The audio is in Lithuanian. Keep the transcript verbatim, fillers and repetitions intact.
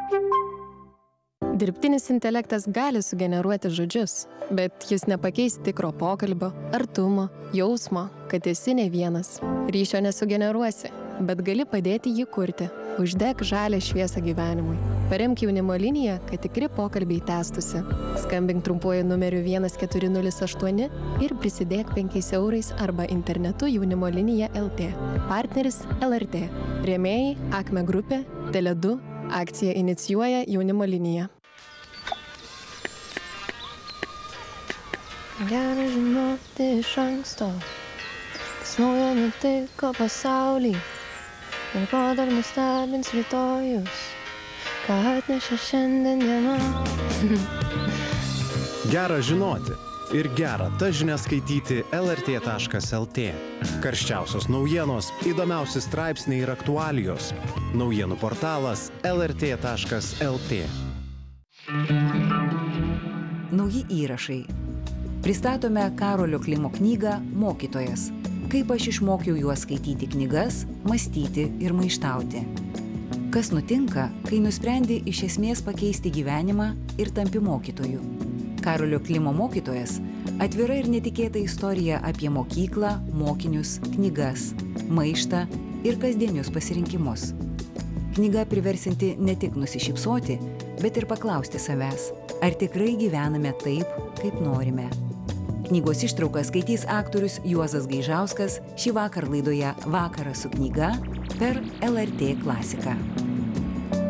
Dirbtinis intelektas gali sugeneruoti žodžius, bet jis nepakeis tikro pokalbio, artumo, jausmo, kad esi ne vienas. Ryšio nesugeneruosi, bet gali padėti jį kurti. Uždek žalią šviesą gyvenimui. Paremk jaunimo liniją, kad tikri pokalbiai tęstusi. Skambink trumpuoju numeriu vienas keturi nulis aštuoni ir prisidėk penkiais eurais arba internetu jaunimo linija L T. Partneris L R T. Rėmėjai Akme grupė, Tele du. Akciją inicijuoja jaunimo linija. Gera žinoti iš anksto, kas naujo nutiko pasaulį ir ko dar nustebins rytojus, ką atnešė šiandien diena. Gera žinoti ir gera tas žinias skaityti L R T taškas L T. Karščiausios naujienos, įdomiausi straipsniai ir aktualijos. Naujienų portalas L R T taškas L T. Nauji įrašai. Pristatome Karolio Klimo knygą Mokytojas. Kaip aš išmokiau juos skaityti knygas, mąstyti ir maištauti. Kas nutinka, kai nusprendi iš esmės pakeisti gyvenimą ir tampi mokytoju. Karolio Klimo Mokytojas – atvira ir netikėta istorija apie mokyklą, mokinius, knygas, maištą ir kasdienius pasirinkimus. Knyga priversinti ne tik nusišypsoti, bet ir paklausti savęs, ar tikrai gyvename taip, kaip norime. Knygos ištrauką skaitys aktorius Juozas Gaižauskas šį vakar laidoje Vakaras su knyga per L R T klasiką.